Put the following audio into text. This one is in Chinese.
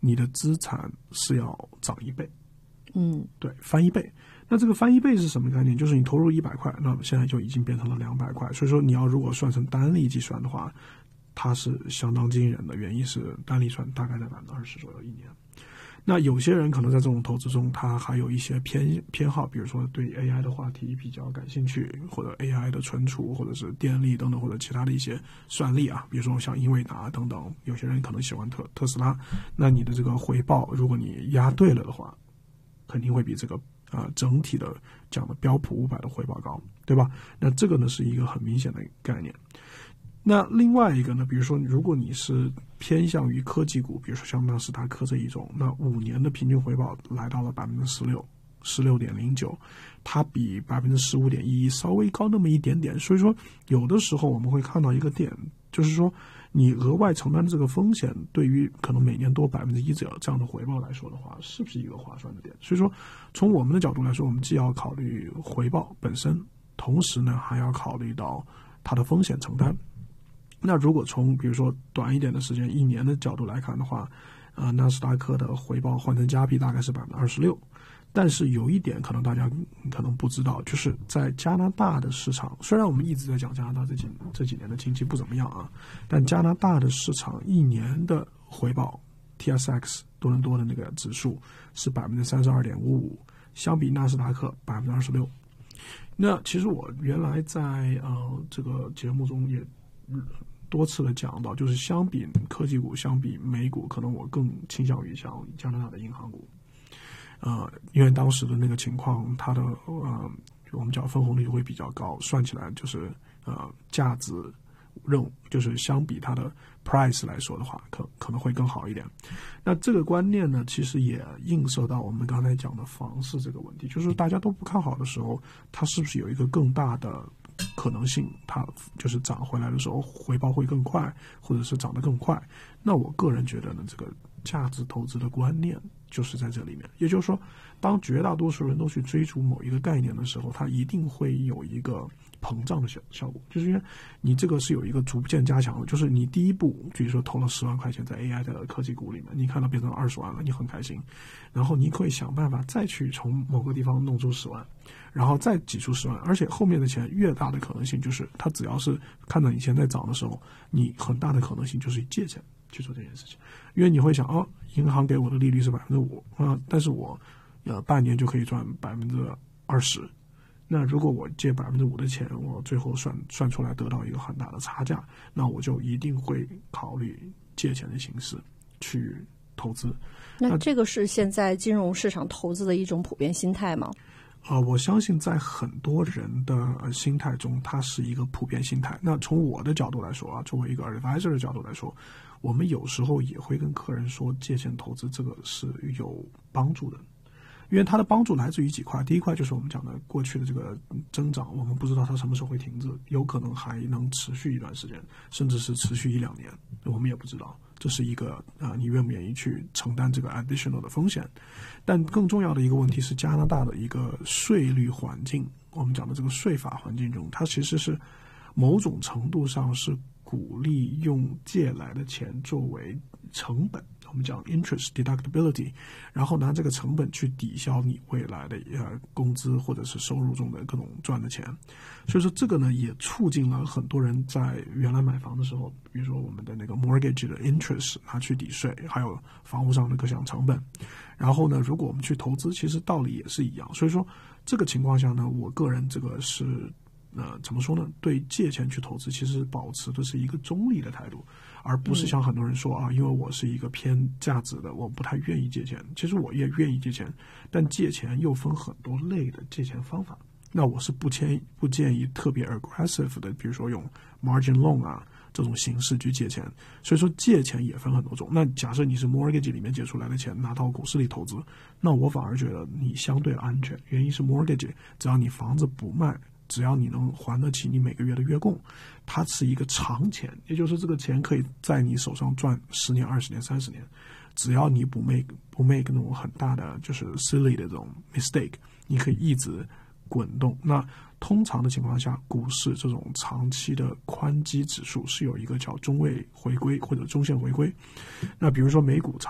你的资产是要涨1倍。对，翻1倍。那这个翻1倍是什么概念？就是你投入100块，那现在就已经变成了200块。所以说你要如果算成单利计算的话，它是相当惊人的，原因是单利算大概在20%左右一年。那有些人可能在这种投资中，他还有一些偏好，比如说对 AI 的话题比较感兴趣，或者 AI 的存储，或者是电力等等，或者其他的一些算力啊，比如说像英伟达等等。有些人可能喜欢特斯拉，那你的这个回报，如果你押对了的话，肯定会比这个整体的讲的标普500的回报高，对吧？那这个呢是一个很明显的概念。那另外一个呢，比如说如果你是偏向于科技股，比如说像纳斯达克这一种，那5年的平均回报来到了16.09%，它比15.11%稍微高那么一点点。所以说有的时候我们会看到一个点，就是说你额外承担的这个风险，对于可能每年多1%这样的回报来说的话，是不是一个划算的点？所以说从我们的角度来说，我们既要考虑回报本身，同时呢还要考虑到它的风险承担。那如果从比如说短一点的时间1年的角度来看的话，纳斯达克的回报换成加币大概是26%。但是有一点可能大家可能不知道，就是在加拿大的市场，虽然我们一直在讲加拿大这几年的经济不怎么样啊，但加拿大的市场1年的回报 TSX 多伦多的那个指数是 32.55%， 相比纳斯达克 26%。 那其实我原来在这个节目中也多次的讲到，就是相比科技股，相比美股，可能我更倾向于像加拿大的银行股。因为当时的那个情况，它的我们讲分红率会比较高，算起来就是价值就是相比它的 price 来说的话，可能会更好一点。那这个观念呢，其实也映射到我们刚才讲的房市这个问题，就是大家都不看好的时候，它是不是有一个更大的可能性，它就是涨回来的时候回报会更快，或者是涨得更快。那我个人觉得呢，这个价值投资的观念就是在这里面。也就是说，当绝大多数人都去追逐某一个概念的时候，它一定会有一个膨胀的效果，就是因为你这个是有一个逐渐加强的，就是你第一步比如说投了10万块钱在 AI 的科技股里面，你看到变成20万了，你很开心，然后你可以想办法再去从某个地方弄出10万，然后再挤出10万，而且后面的钱越大的可能性就是它只要是看到你钱在涨的时候，你很大的可能性就是借钱去做这件事情。因为你会想银行给我的利率是5%但是我半年就可以赚20%。那如果我借5%的钱，我最后算出来得到一个很大的差价，那我就一定会考虑借钱的形式去投资。 那这个是现在金融市场投资的一种普遍心态吗？ 我相信在很多人的心态中，它是一个普遍心态。那从我的角度来说作为一个 advisor 的角度来说，我们有时候也会跟客人说，借钱投资这个是有帮助的。因为它的帮助来自于几块，第一块就是我们讲的过去的这个增长，我们不知道它什么时候会停止，有可能还能持续一段时间，甚至是持续1-2年，我们也不知道。这是一个你愿不愿意去承担这个 additional 的风险。但更重要的一个问题是加拿大的一个税率环境，我们讲的这个税法环境中，它其实是某种程度上是鼓励用借来的钱作为成本，我们讲 interest deductibility， 然后拿这个成本去抵消你未来的工资或者是收入中的各种赚的钱。所以说这个呢也促进了很多人在原来买房的时候，比如说我们的那个 mortgage 的 interest 拿去抵税，还有房屋上的各项成本。然后呢如果我们去投资，其实道理也是一样。所以说这个情况下呢，我个人这个是怎么说呢，对借钱去投资其实保持的是一个中立的态度，而不是像很多人说因为我是一个偏价值的，我不太愿意借钱。其实我也愿意借钱，但借钱又分很多类的借钱方法。那我是不建议特别 aggressive 的，比如说用 margin loan 这种形式去借钱。所以说借钱也分很多种。那假设你是 mortgage 里面借出来的钱拿到股市里投资，那我反而觉得你相对安全。原因是 mortgage 只要你房子不卖，只要你能还得起你每个月的月供，它是一个长钱，也就是这个钱可以在你手上赚10年、20年、30年，只要你不 make 那种很大的就是 silly 的这种 mistake， 你可以一直滚动。那通常的情况下，股市这种长期的宽基指数是有一个叫中位回归或者中线回归。那比如说美股